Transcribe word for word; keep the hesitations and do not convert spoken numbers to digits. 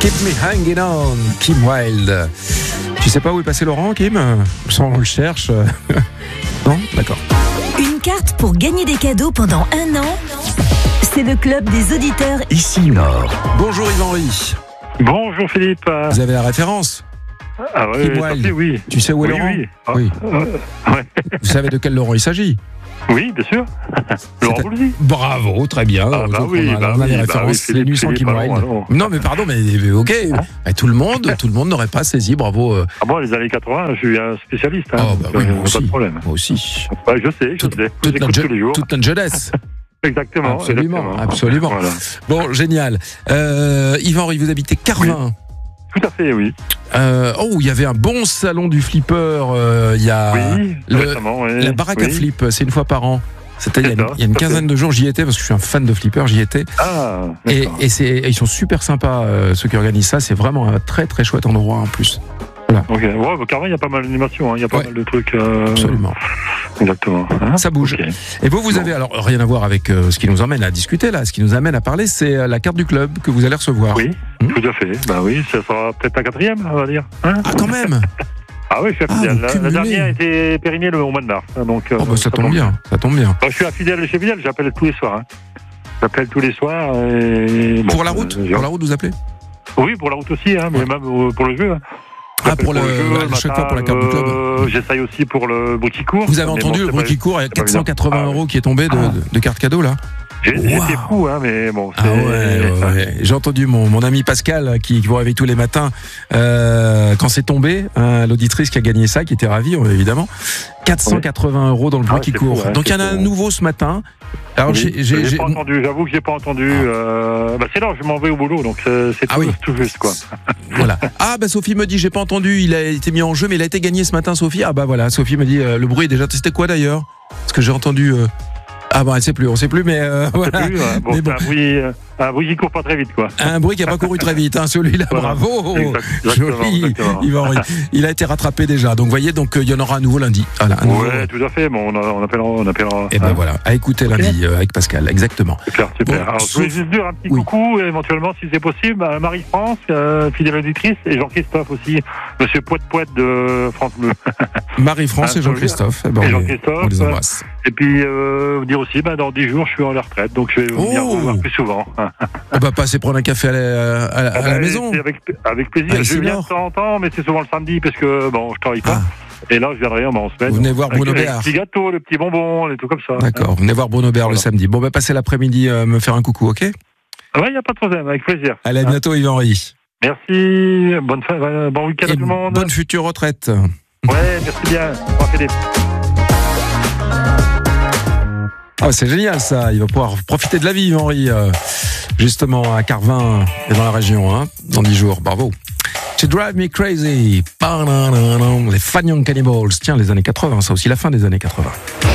Keep me hanging on, Kim Wilde. Tu sais pas où est passé Laurent, Kim? Sans on le cherche. Non? D'accord. Une carte pour gagner des cadeaux pendant un an. C'est le club des auditeurs Ici Nord. Bonjour Yvan-Henri. Bonjour Philippe. Vous avez la référence? Ah ouais, Kim Wilde. oui. Tu sais où est oui, Laurent? Oui. Oui. Euh, ouais. Vous savez de quel Laurent il s'agit? Oui, bien sûr. Laurent Voulzy. Bravo, très bien. Ah, bah Donc, oui, on a, bah on a oui, les bah références, oui, les nuits sans Philippe, Kim allons, Wilde. allons. Non, mais pardon, mais, mais ok. Hein Mais tout le monde, tout le monde n'aurait pas saisi. Bravo. euh. Ah bon, les années quatre-vingts, je suis un spécialiste. Hein, Oh, bah donc, oui, euh, moi aussi. pas de problème. Moi aussi. Ouais, je sais, je Toute, sais. Je toute vous notre, écoute je- tous les jours. toute notre jeunesse. Exactement. Absolument, exactement. absolument. Voilà. Bon, génial. Euh, Yvan-Henri, vous habitez Carvin. Tout à fait, oui. Euh, oh, il y avait un bon salon du flipper. euh, Il y a Oui, le- récemment, oui. la baraque à Oui. flip. C'est une fois par an. C'était il y a une, C'est ça, il y a une tout à quinzaine fait. de jours, j'y étais parce que je suis un fan de flipper, j'y étais. Ah, Et, d'accord. et, c'est, et ils sont super sympas, euh, ceux qui organisent ça. C'est vraiment un très très chouette endroit en plus. Ok. Ouais, bah, Carvin, il y a pas mal d'animations, hein. Il y a pas Ouais. mal de trucs. euh, Absolument. Exactement. Hein Ça bouge. Ok. Et vous, vous Bon. avez, alors rien à voir avec euh, ce qui nous emmène à discuter là, ce qui nous amène à parler, c'est euh, la carte du club que vous allez recevoir. Oui, Hmm. tout à fait. Bah oui, ça sera peut-être la quatrième, on va dire. Hein Ah, quand même. Ah oui, je suis Ah, fidèle. vous la, la cumulez. dernière a été périnée le au mois de mars. hein, Donc, euh, Oh, bah, ça tombe bien, ça tombe bien. Bah, je suis un fidèle chez fidèle, j'appelle tous les soirs. Hein. J'appelle tous les soirs. Et, bon, Pour la route, euh, pour la route, vous appelez? Oui, pour la route aussi, hein, mais Ouais. même euh, pour le jeu. hein. Ah, J'appelle pour le, jeu, à chaque matin, fois pour la carte du club. euh, J'essaye aussi pour le bruit qui court. Vous avez Mais entendu bon, le c'est bruit pas- qui court, il y a c'est pas quatre cent quatre-vingts évident. euros qui est tombé de, Ah. de, de carte cadeau là. J'ai- J'étais Wow. fou, hein, mais bon. Ah c'est- ouais, ouais, ouais. J'ai entendu mon, mon ami Pascal qui, qui vous réveille tous les matins euh, quand c'est tombé, hein, l'auditrice qui a gagné ça, qui était ravie évidemment. quatre cent quatre-vingts euros dans le bruit Ah ouais, qui c'est court. fou, ouais, Donc il y en c'est a un fou. nouveau ce matin. Alors Oui, j'ai, j'ai, j'ai j'ai- pas entendu, j'avoue que j'ai pas entendu. Ah. Euh, bah c'est là, je m'en vais au boulot, donc c'est c'est Ah tout, oui. tout juste, quoi. voilà. Ah bah Sophie me dit, j'ai pas entendu, il a été mis en jeu, mais il a été gagné ce matin, Sophie. Ah bah voilà, Sophie me dit, euh, le bruit est déjà. C'était quoi d'ailleurs? Parce que j'ai entendu. euh, Ah bon, elle sait plus, on sait plus, mais euh, Je sais voilà. plus, ouais. Bon, Mais bon. c'est un bruit, euh, un bruit qui court pas très vite, quoi. Un bruit qui n'a pas couru très vite, hein, celui-là, Voilà. bravo. Exact- exactement, Joli, exactement. Yvan-Henri. Il a été rattrapé déjà. Donc, vous voyez, donc il y en aura un nouveau lundi. Voilà, un nouveau. Ouais, tout à fait. Bon, on, a- on appellera, on appellera. Et ben hein. voilà, à écouter Ok. lundi euh, avec Pascal, exactement. Super, super. Bon, Alors, je sauf- voulais juste dire un petit Oui. coucou, éventuellement, si c'est possible, à Marie-France, euh, fidèle auditrice, et Jean-Christophe aussi, monsieur Poète-Poète de France Bleu. Marie-France Un et Jean-Christophe. Eh ben, Et on, les, Jean-Christophe. on les embrasse. Et puis, euh, vous dire aussi, bah, dans dix jours, je suis en la retraite, donc je vais venir Oh. vous voir plus souvent. On va passer prendre un café à la, à la- à la Ah bah, maison. c'est Avec, avec plaisir. Ah, ici, je viens Nord. de temps en temps, mais c'est souvent le samedi, parce que, bon, je travaille pas. Ah. Et là, je viendrai en en semaine. Vous venez voir Avec- Bruno avec Béard. Les petits gâteaux, les petits bonbons, les trucs comme ça. D'accord, venez voir Bruno Béard le Voilà. samedi. Bon, bah, passez l'après-midi euh, me faire un coucou, ok? Ouais, il n'y a pas de problème, avec plaisir. Allez, à Hein. bientôt, Yvan-Henri. Merci, bonne fin, euh, bon week-end à Et tout le monde. bonne future retraite. Ouais, merci bien. Au revoir, Philippe. Ah, c'est génial ça, il va pouvoir profiter de la vie, Henri, euh, justement à Carvin et dans la région, hein, dans dix jours, bravo. To Drive Me Crazy, les Fun Young Cannibals, tiens, les années quatre-vingts, ça aussi, la fin des années quatre-vingts.